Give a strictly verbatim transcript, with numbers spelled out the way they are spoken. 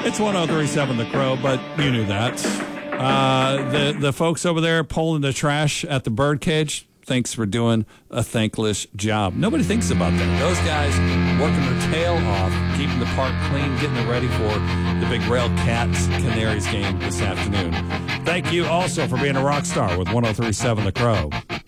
It's one oh three point seven The Crow, but you knew that. Uh, the, the folks over there pulling the trash at the birdcage, thanks for doing a thankless job. Nobody thinks about that. Those guys working their tail off, keeping the park clean, getting it ready for the big Rail Cats Canaries game this afternoon. Thank you also for being a rock star with one oh three point seven The Crow.